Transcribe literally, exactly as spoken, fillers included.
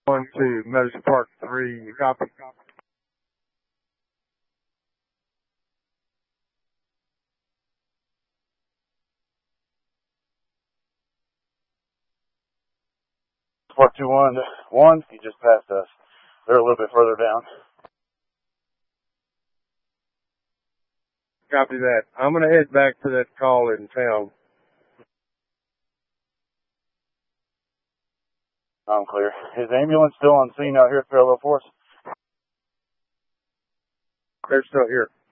One to Medicine Park three, copy. Park two one one, he just passed us. They're a little bit further down. Copy that. I'm gonna head back to that call in town. I'm clear. Is the ambulance still on scene out here at Parallel Force? They're still here.